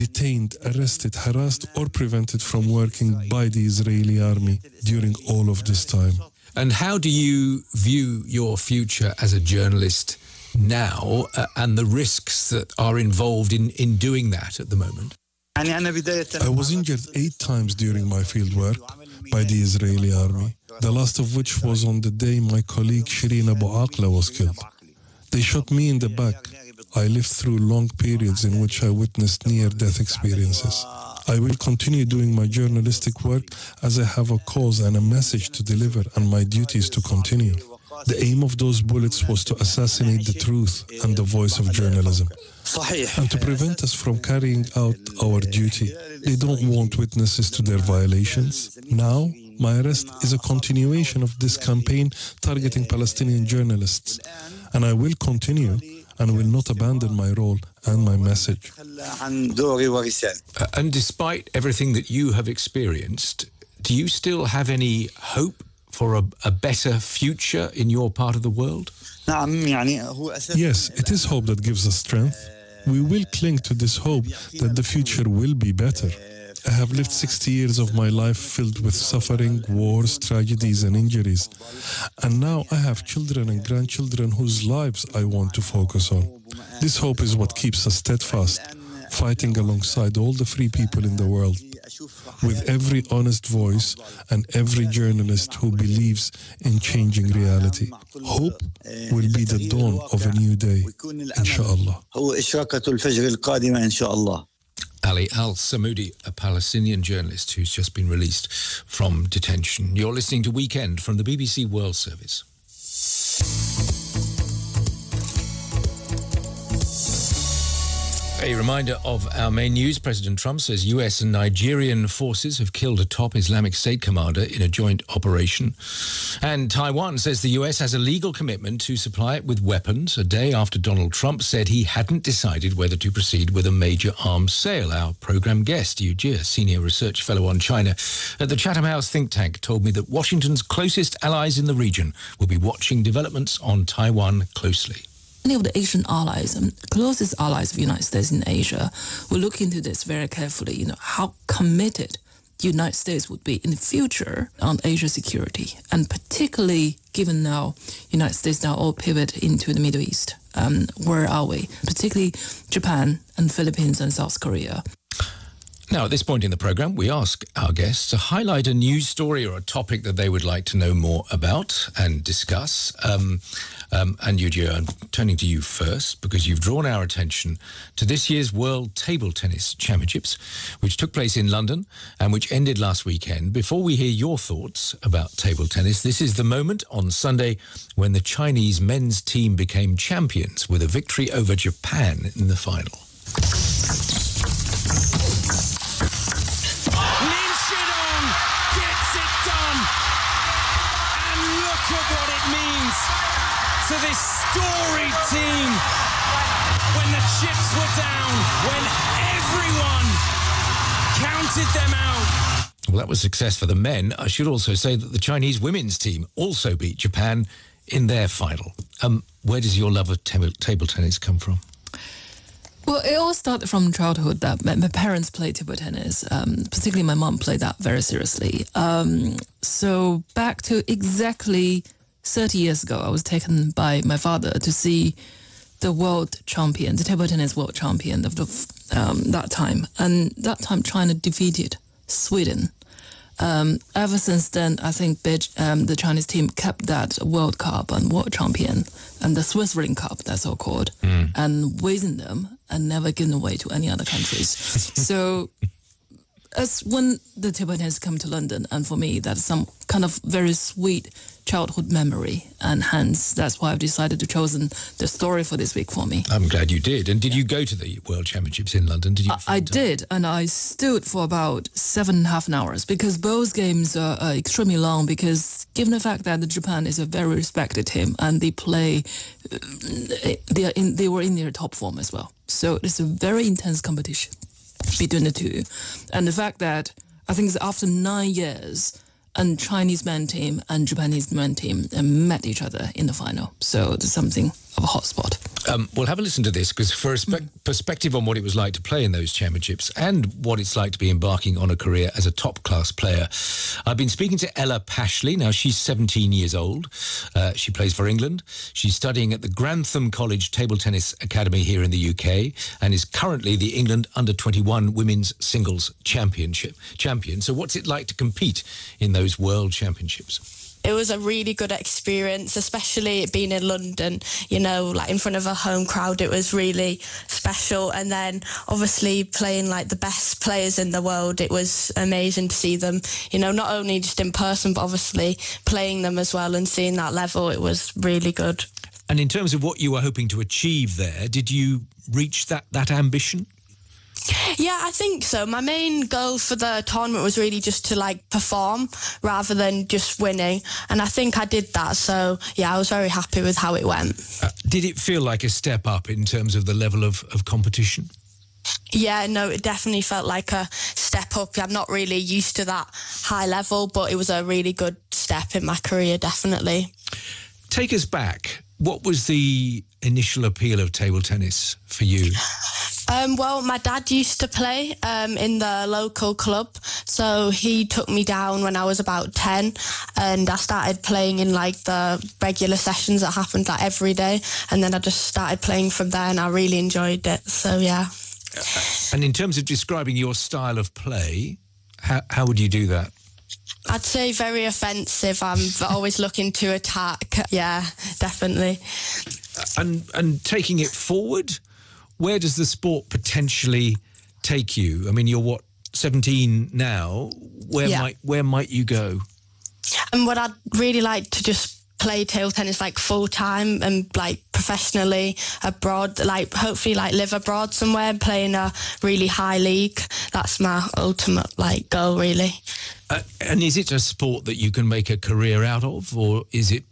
detained, arrested, harassed, or prevented from working by the Israeli army during all of this time. And how do you view your future as a journalist now and the risks that are involved in doing that at the moment? I was injured 8 times during my field work by the Israeli army, the last of which was on the day my colleague Shireen Abu Aqla was killed. They shot me in the back. I lived through long periods in which I witnessed near-death experiences. I will continue doing my journalistic work as I have a cause and a message to deliver, and my duty is to continue. The aim of those bullets was to assassinate the truth and the voice of journalism, and to prevent us from carrying out our duty. They don't want witnesses to their violations. Now, my arrest is a continuation of this campaign targeting Palestinian journalists, and I will continue and will not abandon my role and my message. And despite everything that you have experienced, do you still have any hope for a better future in your part of the world? Yes, it is hope that gives us strength. We will cling to this hope that the future will be better. I have lived 60 years of my life filled with suffering, wars, tragedies and injuries. And now I have children and grandchildren whose lives I want to focus on. This hope is what keeps us steadfast, fighting alongside all the free people in the world, with every honest voice and every journalist who believes in changing reality. Hope will be the dawn of a new day, inshallah. Ali Al-Samoudi, a Palestinian journalist who's just been released from detention. You're listening to Weekend from the BBC World Service. A reminder of our main news. President Trump says US and Nigerian forces have killed a top Islamic State commander in a joint operation. And Taiwan says the US has a legal commitment to supply it with weapons a day after Donald Trump said he hadn't decided whether to proceed with a major arms sale. Our programme guest, Yu Jie, senior research fellow on China at the Chatham House think tank, told me that Washington's closest allies in the region will be watching developments on Taiwan closely. Many of the Asian allies and closest allies of the United States in Asia will look into this very carefully, how committed the United States would be in the future on Asia security, and particularly given now United States now all pivot into the Middle East. Where are we? Particularly Japan and Philippines and South Korea. Now, at this point in the programme, we ask our guests to highlight a news story or a topic that they would like to know more about and discuss. And Yu Jie, I'm turning to you first because you've drawn our attention to this year's World Table Tennis Championships, which took place in London and which ended last weekend. Before we hear your thoughts about table tennis, this is the moment on Sunday when the Chinese men's team became champions with a victory over Japan in the final. Lin Shidong gets it done, and look at what it means to this storied team when the chips were down, when everyone counted them out. Well, that was success for the men. I should also say that the Chinese women's team also beat Japan in their final. Where does your love of table tennis come from? Well, it all started from childhood that my parents played table tennis. Particularly my mom played that very seriously. So back to exactly 30 years ago, I was taken by my father to see the world champion, the table tennis world champion of that time. And that time China defeated Sweden. Ever since then, I think the Chinese team kept that World Cup and World Champion and the Swiss Ring Cup, that's all called, and within them and never given away to any other countries. So as when the table tennis come to London, and for me, that's some kind of very sweet childhood memory, and hence that's why I've decided to chosen the story for this week for me. I'm glad you did. And did you go to the World Championships in London? Did you? I did, and I stood for about 7.5 hours because both games are extremely long. Because given the fact that Japan is a very respected team and they play, they were in their top form as well. So it's a very intense competition between the two, and the fact that I think it's after 9 years, and Chinese men team and Japanese men team met each other in the final. So there's something of a hotspot. We'll have a listen to this, because for a perspective on what it was like to play in those championships and what it's like to be embarking on a career as a top-class player, I've been speaking to Ella Pashley. Now, she's 17 years old. She plays for England. She's studying at the Grantham College Table Tennis Academy here in the UK and is currently the England Under-21 Women's Singles Champion. So what's it like to compete in those World Championships? It was a really good experience, especially being in London, you know, like in front of a home crowd. It was really special. And then obviously playing like the best players in the world, it was amazing to see them, you know, not only just in person, but obviously playing them as well and seeing that level. It was really good. And in terms of what you were hoping to achieve there, did you reach that ambition? Yeah, I think so. My main goal for the tournament was really just to like perform rather than just winning. And I think I did that. So yeah, I was very happy with how it went. Did it feel like a step up in terms of the level of competition? Yeah, no, it definitely felt like a step up. I'm not really used to that high level, but it was a really good step in my career, definitely. Take us back. What was the initial appeal of table tennis for you? Well, my dad used to play in the local club, so he took me down when I was about 10, and I started playing in like the regular sessions that happened like every day, and then I just started playing from there, and I really enjoyed it. So yeah. And in terms of describing your style of play, how would you do that? I'd say very offensive. I'm always looking to attack. Yeah, definitely. And taking it forward, where does the sport potentially take you? I mean, you're 17 now. Where might you go? And what I'd really like to just play table tennis like full time and like professionally abroad, like hopefully like live abroad somewhere and play in a really high league. That's my ultimate like goal, really. And is it a sport that you can make a career out of, or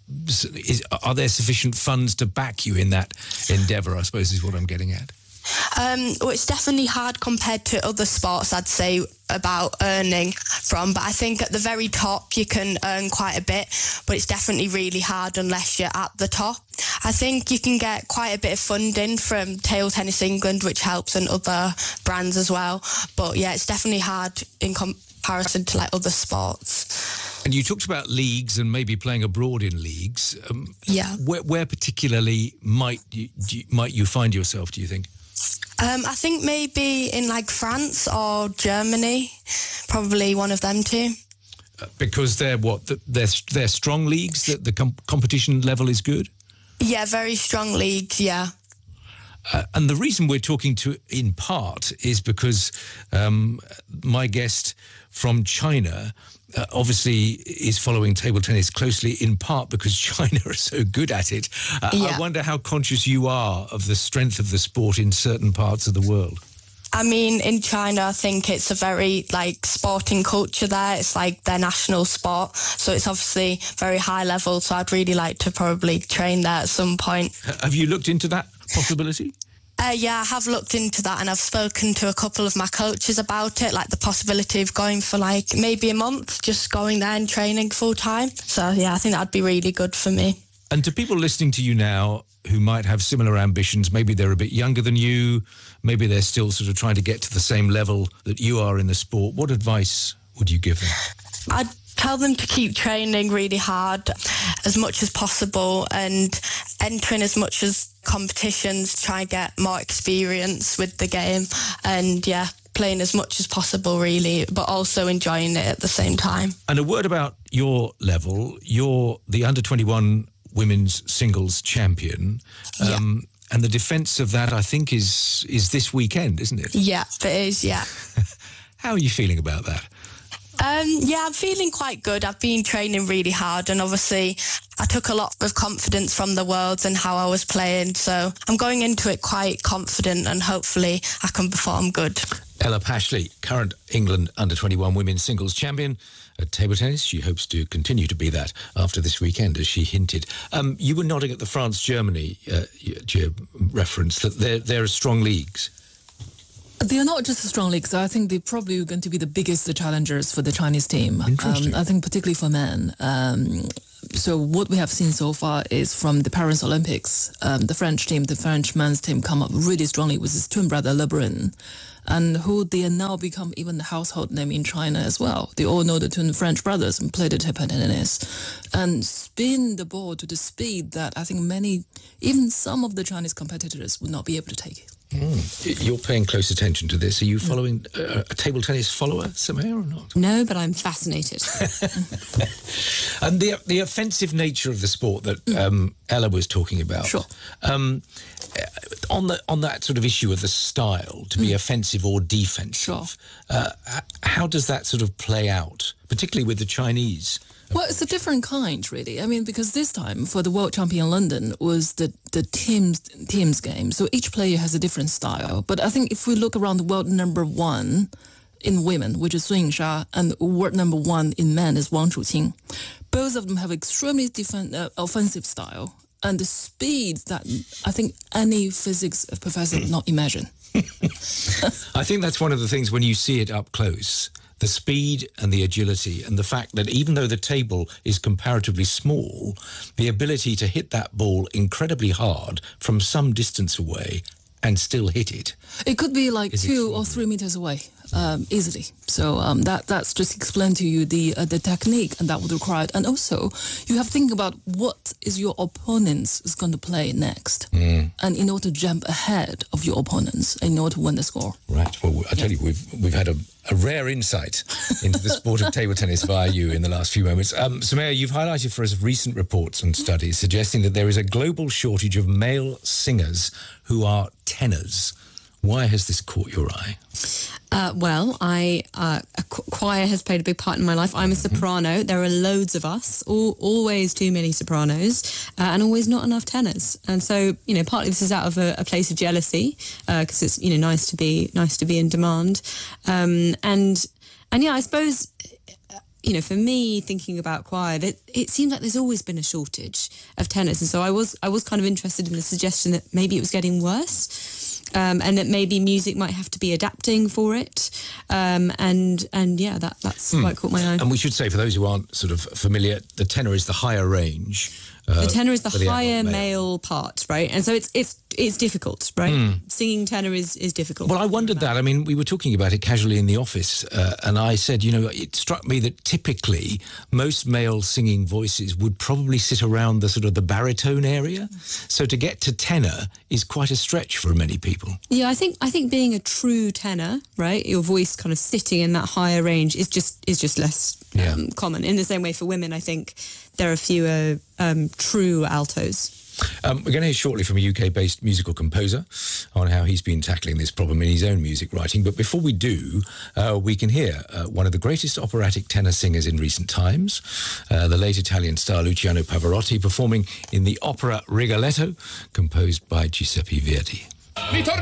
are there sufficient funds to back you in that endeavour, I suppose is what I'm getting at? Well, it's definitely hard compared to other sports, I'd say, about earning from. But I think at the very top, you can earn quite a bit, but it's definitely really hard unless you're at the top. I think you can get quite a bit of funding from Table Tennis England, which helps, and other brands as well. But yeah, it's definitely hard in comparison to like other sports. And you talked about leagues and maybe playing abroad in leagues. Yeah. Where particularly might you find yourself, do you think? I think maybe in like France or Germany, probably one of them two. Because they're they're strong leagues, that the competition level is good? Yeah, very strong leagues, yeah. And the reason we're talking to in part is because my guest from China obviously is following table tennis closely, in part because China are so good at it. I wonder how conscious you are of the strength of the sport in certain parts of the world. I mean, in China, I think it's a very, like, sporting culture there. It's like their national sport. So it's obviously very high level. So I'd really like to probably train there at some point. Have you looked into that possibility? Yeah, I have looked into that, and I've spoken to a couple of my coaches about it, like the possibility of going for like maybe a month, just going there and training full time. So yeah, I think that'd be really good for me. And to people listening to you now who might have similar ambitions, maybe they're a bit younger than you, maybe they're still sort of trying to get to the same level that you are in the sport, what advice would you give them? I'd tell them to keep training really hard as much as possible and entering as much as competitions, try and get more experience with the game, and yeah, playing as much as possible really, but also enjoying it at the same time. And a word about your level. You're the Under-21 Women's Singles Champion. And the defence of that, I think, is this weekend, isn't it? Yeah, it is, yeah. How are you feeling about that? Yeah, I'm feeling quite good. I've been training really hard, and obviously I took a lot of confidence from the Worlds and how I was playing. So I'm going into it quite confident, and hopefully I can perform good. Ella Pashley, current England Under-21 Women's Singles Champion at table tennis. She hopes to continue to be that after this weekend, as she hinted. You were nodding at the France-Germany reference, that they're strong leagues. They are not just a strong league, so I think they're probably going to be the biggest challengers for the Chinese team. Interesting. I think particularly for men. So what we have seen so far is from the Paris Olympics, the French men's team come up really strongly with his twin brother Le Brun, and who they are now become even a household name in China as well. They all know the twin French brothers and play the table tennis and spin the ball to the speed that I think even some of the Chinese competitors would not be able to take. You're paying close attention to this. Are you following a table tennis follower, Samir, or not? No, but I'm fascinated. And the offensive nature of the sport that Ella was talking about. Sure. On that sort of issue of the style, to be offensive or defensive, how does that sort of play out, particularly with the Chinese? Well, it's a different kind, really. I mean, because this time for the World Champion London was the teams game. So each player has a different style. But I think if we look around the world number one in women, which is Sun Yingsha, and world number one in men is Wang Chuqing, both of them have extremely different offensive style and the speed that I think any physics professor would not imagine. I think that's one of the things when you see it up close. The speed and the agility and the fact that even though the table is comparatively small, the ability to hit that ball incredibly hard from some distance away and still hit it. It could be like 2 or 3 meters away, easily. So that's just explained to you the technique and that would require it. And also, you have to think about what is your opponent is going to play next. And in order to jump ahead of your opponents, in order to win the score. Right. Well, I tell you, we've had a rare insight into the sport of table tennis via you in the last few moments. Samir, you've highlighted for us recent reports and studies suggesting that there is a global shortage of male singers who are tenors. Why has this caught your eye? Choir has played a big part in my life. I'm a soprano. There are loads of us, always too many sopranos, and always not enough tenors. And so, partly this is out of a place of jealousy, because it's nice to be in demand. And I suppose, for me, thinking about choir, that it seems like there's always been a shortage of tenors, and so I was kind of interested in the suggestion that maybe it was getting worse. And that maybe music might have to be adapting for it. That's quite caught my eye. And we should say, for those who aren't sort of familiar, the tenor is the higher range. The tenor is the higher male part, right? And so it's difficult, right? Singing tenor is difficult. Well, I wondered that. I mean, we were talking about it casually in the office, and I said, it struck me that typically most male singing voices would probably sit around the sort of the baritone area. So to get to tenor is quite a stretch for many people. Yeah, I think being a true tenor, right, your voice kind of sitting in that higher range is just less common. In the same way for women, I think there are fewer true altos. We're going to hear shortly from a UK-based musical composer on how he's been tackling this problem in his own music writing. But before we do, we can hear one of the greatest operatic tenor singers in recent times, the late Italian star Luciano Pavarotti, performing in the opera Rigoletto, composed by Giuseppe Verdi.